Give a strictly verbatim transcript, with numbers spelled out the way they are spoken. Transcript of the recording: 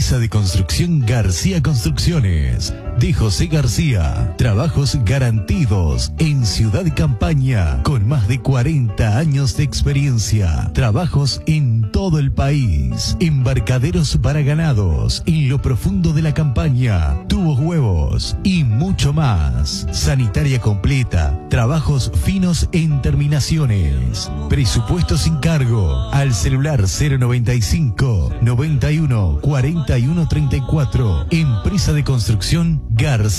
Empresa de construcción García Construcciones, de José García. Trabajos garantidos en Ciudad Campaña, con más de cuarenta años de experiencia. Trabajos en todo el país. Embarcaderos para ganados, en lo profundo de la campaña, tubos huevos y mucho más. Sanitaria completa, trabajos finos en terminaciones. Presupuesto sin cargo al celular cero noventa y cinco, noventa y uno, cuarenta y uno treinta y cuatro. Empresa de construcción García